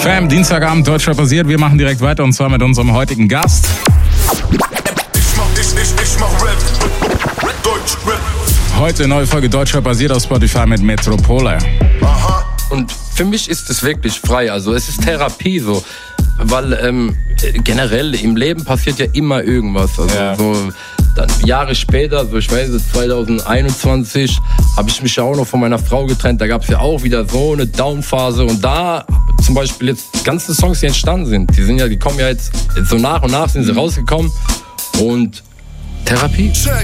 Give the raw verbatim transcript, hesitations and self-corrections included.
Fam, Dienstagabend, Deutschrap basiert. Wir machen direkt weiter und zwar mit unserem heutigen Gast. Ich mach, ich, ich, ich mach Rap. Deutschrap. Heute neue Folge Deutschrap basiert auf Spotify mit Metropole. Aha. Und für mich ist es wirklich frei, also es ist Therapie so, weil ähm, generell im Leben passiert ja immer irgendwas, also ja. so dann Jahre später, so ich weiß es, zwanzig einundzwanzig, habe ich mich ja auch noch von meiner Frau getrennt, da gab es ja auch wieder so eine Downphase und da zum Beispiel jetzt die ganzen Songs, die entstanden sind, die sind ja, die kommen ja jetzt, jetzt so nach und nach sind sie rausgekommen und Therapie. Check.